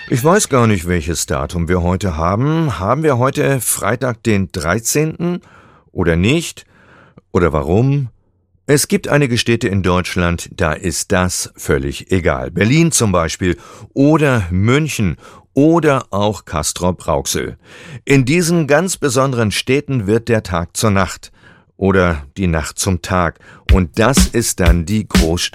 Ich weiß gar nicht, welches Datum wir heute haben. Haben wir heute Freitag den 13. oder nicht? Oder warum? Es gibt einige Städte in Deutschland, da ist das völlig egal. Berlin zum Beispiel oder München oder auch Castrop-Rauxel. In diesen ganz besonderen Städten wird der Tag zur Nacht oder die Nacht zum Tag. Und das ist dann die Großstadt.